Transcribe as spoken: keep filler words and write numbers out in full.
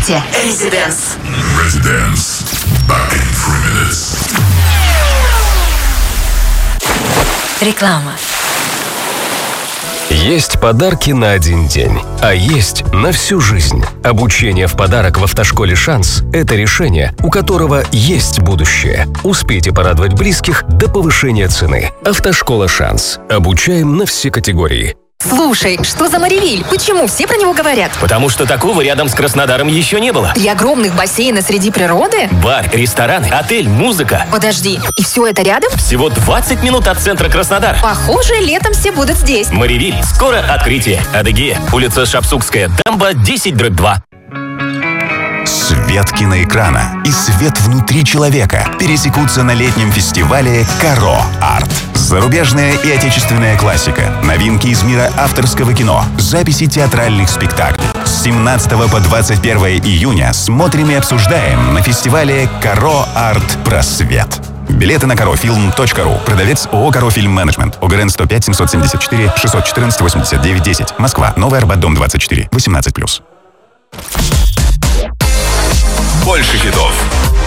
ВКонтакте. Residence. Residence. Back in three minutes. Реклама. Есть подарки на один день, а есть на всю жизнь. Обучение в подарок в автошколе «Шанс» – это решение, у которого есть будущее. Успейте порадовать близких до повышения цены. Автошкола «Шанс». Обучаем на все категории. Слушай, что за Маривиль? Почему все про него говорят? Потому что такого рядом с Краснодаром еще не было. Три огромных бассейна среди природы? Бар, рестораны, отель, музыка. Подожди, и все это рядом? Всего двадцать минут от центра Краснодара. Похоже, летом все будут здесь. Маривиль. Скоро открытие. Адыгея. Улица Шапсукская. Дамба десять дробь два. Свет киноэкрана и свет внутри человека пересекутся на летнем фестивале «Каро Арт». Зарубежная и отечественная классика, новинки из мира авторского кино, записи театральных спектаклей. С семнадцатого по двадцать первое июня смотрим и обсуждаем на фестивале «Каро Арт. Просвет». Билеты на карофилм точка ру. Продавец ООО «Карофильм Менеджмент». ОГРН сто пять семьсот семьдесят четыре шестьсот четырнадцать восемьдесят девять десять. Москва. Новый Арбат, дом двадцать четыре. восемнадцать плюс. Больше хитов.